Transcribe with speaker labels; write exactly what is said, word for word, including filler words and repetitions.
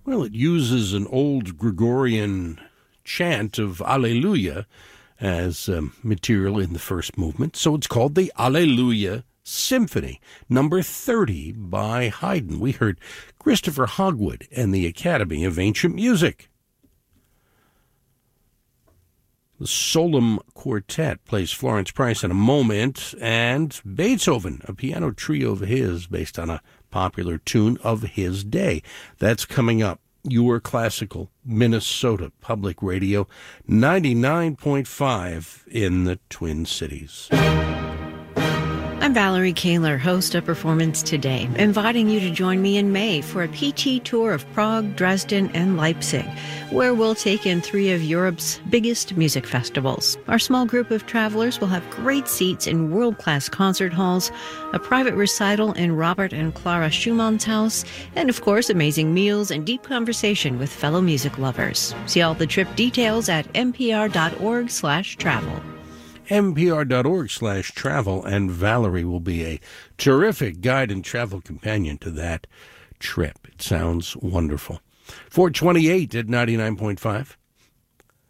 Speaker 1: Well, it uses an old Gregorian chant of Alleluia as um, material in the first movement, so it's called the Alleluia Symphony, number thirty by Haydn. We heard Christopher Hogwood and the Academy of Ancient Music. The Solem Quartet plays Florence Price in a moment, and Beethoven, a piano trio of his based on a popular tune of his day. That's coming up. Your Classical Minnesota Public Radio, ninety-nine point five in the Twin Cities.
Speaker 2: I'm Valerie Kaler, host of Performance Today, inviting you to join me in May for a P T tour of Prague, Dresden, and Leipzig, where we'll take in three of Europe's biggest music festivals. Our small group of travelers will have great seats in world-class concert halls, a private recital in Robert and Clara Schumann's house, and of course, amazing meals and deep conversation with fellow music lovers. See all the trip details at npr.org slash travel.
Speaker 1: npr.org slash travel, and Valerie will be a terrific guide and travel companion to that trip. It sounds wonderful. four twenty-eight at ninety-nine point five.